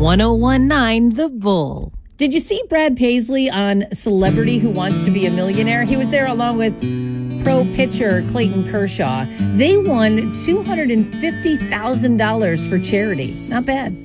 1019 The Bull. Did you see Brad Paisley on Celebrity Who Wants to Be a Millionaire? He was there along with pro pitcher Clayton Kershaw. They won $250,000 for charity. Not bad.